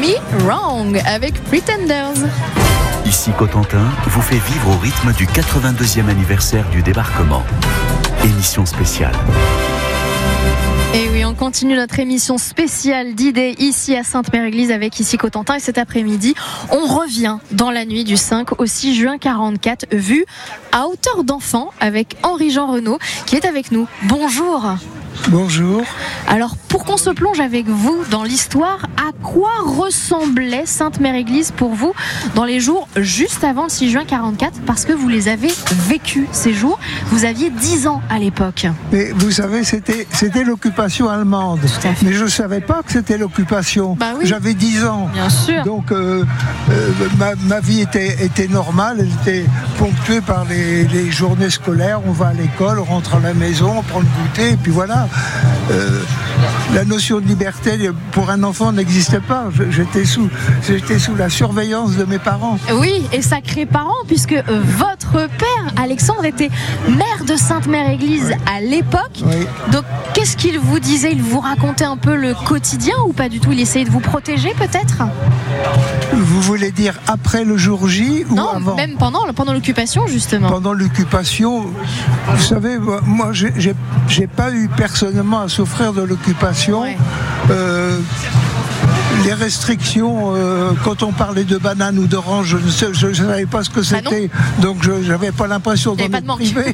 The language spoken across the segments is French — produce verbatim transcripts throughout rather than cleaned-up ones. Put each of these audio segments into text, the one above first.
Me Wrong avec Pretenders. Ici Cotentin vous fait vivre au rythme du quatre-vingt-deuxième anniversaire du débarquement. Émission spéciale. Et oui, on continue notre émission spéciale d'idées ici à Sainte-Mère-Église avec ici Cotentin. Et cet après-midi, on revient dans la nuit du cinq au six juin quarante-quatre, vue à hauteur d'enfant avec Henri-Jean Renaud qui est avec nous. Bonjour. Bonjour. Alors, pour qu'on se plonge avec vous dans l'histoire, à quoi ressemblait Sainte-Mère-Église pour vous dans les jours juste avant le six juin quarante-quatre? Parce que vous les avez vécus, ces jours. Vous aviez dix ans à l'époque. Mais vous savez, c'était, c'était l'occupation allemande. Mais je ne savais pas que c'était l'occupation. Bah oui. J'avais dix ans. Bien sûr. Donc, euh, euh, ma, ma vie était, était normale. Elle était ponctuée par les, les journées scolaires. On va à l'école, on rentre à la maison, on prend le goûter, et puis voilà. Euh, la notion de liberté pour un enfant n'existait pas. J'étais sous, j'étais sous la surveillance de mes parents. Oui, et sacrés parents, puisque votre père, Alexandre, était maire de Sainte-Mère-Église à l'époque. Oui. Donc, qu'est-ce qu'il vous disait? Il vous racontait un peu le quotidien ou pas du tout? Il essayait de vous protéger, peut-être? Vous voulez dire après le jour J ou non, avant? Même pendant, pendant l'occupation, justement. Pendant l'occupation, vous savez, moi, j'ai, j'ai, j'ai pas eu personnellement à souffrir de l'occupation. Ouais. Euh, les restrictions, euh, quand on parlait de bananes ou d'oranges, je ne savais pas ce que c'était, ah donc je n'avais pas l'impression d'en être privé.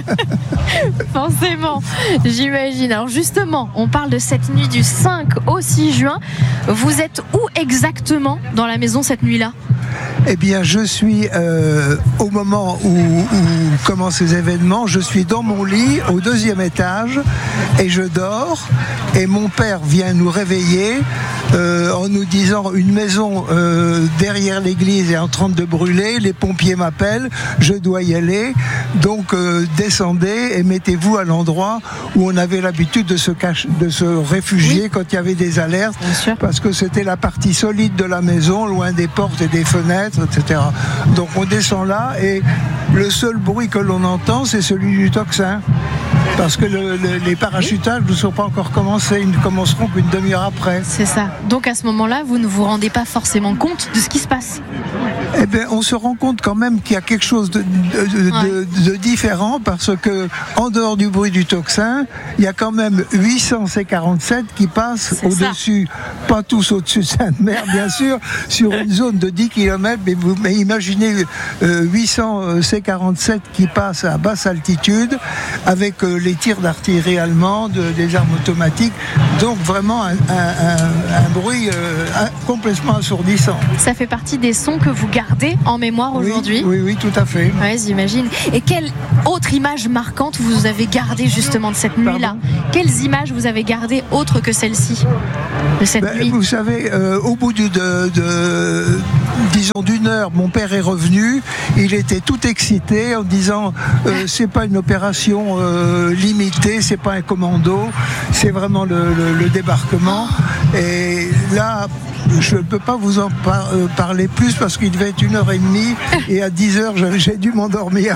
Forcément, j'imagine. Alors justement, on parle de cette nuit du cinq au six juin. Vous êtes où exactement dans la maison cette nuit-là? Eh bien, je suis euh, au moment où, où commencent ces événements, je suis dans mon lit au deuxième étage et je dors. Et mon père vient nous réveiller euh, en nous disant une maison euh, derrière l'église est en train de brûler. Les pompiers m'appellent, je dois y aller. Donc euh, descendez et mettez-vous à l'endroit où on avait l'habitude de se cacher, de se réfugier oui. quand il y avait des alertes, parce que c'était la partie solide de la maison, loin des portes et des fenêtres, et cetera. Donc on descend là et le seul bruit que l'on entend, c'est celui du tocsin. Parce que le, le, les parachutages ne sont pas encore commencés, ils ne commenceront qu'une demi-heure après. C'est ça. Donc à ce moment-là, vous ne vous rendez pas forcément compte de ce qui se passe? Eh bien, on se rend compte quand même qu'il y a quelque chose de, de, de, ouais. de, de différent, parce que en dehors du bruit du tocsin, il y a quand même huit cents C quarante-sept qui passent c'est au-dessus, ça. Pas tous au-dessus de Sainte-Mère, bien sûr, sur une zone de dix kilomètres, mais, vous, mais imaginez euh, huit cents C quarante-sept qui passent à basse altitude, avec euh, les tirs d'artillerie allemande, des armes automatiques, donc vraiment un, un, un, un bruit euh, un, complètement assourdissant. Ça fait partie des sons que vous gardez en mémoire aujourd'hui? Oui, oui, oui, tout à fait. Oui, j'imagine. Et quelle autre image marquante vous avez gardée justement de cette nuit-là? Quelles images vous avez gardées autres que celle-ci de cette ben, nuit? Vous savez, euh, au bout de, de, de disons d'une heure, mon père est revenu. Il était tout excité en disant euh, c'est pas une opération euh, limitée, c'est pas un commando, c'est vraiment le, le, le débarquement. Et là, je ne peux pas vous en par- euh, parler plus parce qu'il devait être une heure et demie et à dix heures, j'ai, j'ai dû m'endormir.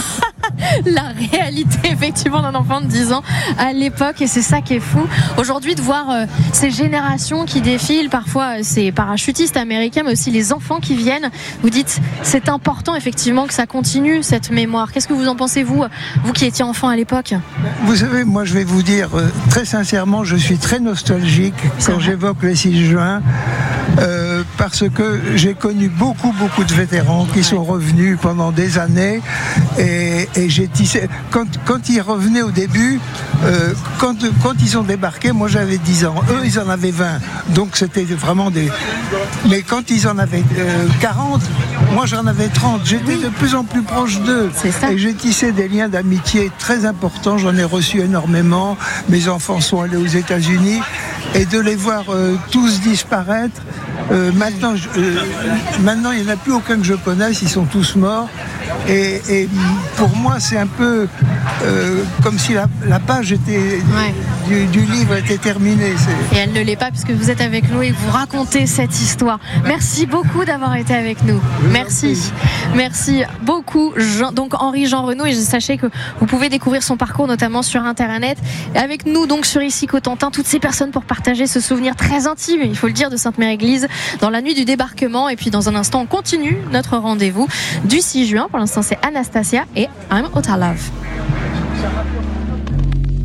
La réalité effectivement d'un enfant de dix ans à l'époque, et c'est ça qui est fou aujourd'hui de voir euh, ces générations qui défilent, parfois euh, ces parachutistes américains mais aussi les enfants qui viennent. Vous dites c'est important effectivement que ça continue cette mémoire. Qu'est-ce que vous en pensez vous, vous qui étiez enfant à l'époque? Vous savez, moi je vais vous dire euh, très sincèrement, je suis très nostalgique c'est quand vrai. J'évoque le six juin. Euh, parce que j'ai connu beaucoup beaucoup de vétérans qui ouais. sont revenus pendant des années et, et j'ai tissé quand, quand ils revenaient au début euh, quand, quand ils ont débarqué, moi j'avais dix ans, eux ils en avaient vingt, donc c'était vraiment des mais quand ils en avaient euh, quarante, moi j'en avais trente, j'étais oui. de plus en plus proche d'eux et j'ai tissé des liens d'amitié très importants, j'en ai reçu énormément, mes enfants sont allés aux États-Unis et de les voir euh, tous disparaître. Euh, maintenant, je, euh, maintenant, il n'y en a plus aucun que je connaisse, ils sont tous morts. Et, et pour moi, c'est un peu euh, comme si la, la page était, ouais. du, du livre était terminée. C'est... Et elle ne l'est pas puisque vous êtes avec nous et vous racontez cette histoire. Merci beaucoup d'avoir été avec nous. Merci. Merci beaucoup, Jean, donc Henri-Jean Renaud. Et sachez que vous pouvez découvrir son parcours notamment sur Internet. Et avec nous, donc, sur Ici Cotentin, toutes ces personnes pour partager ce souvenir très intime, il faut le dire, de Sainte-Mère-Église dans la nuit du débarquement. Et puis, dans un instant, on continue notre rendez-vous du six juin. Pour l'instant, c'est Anastasia et I'm Out of Love.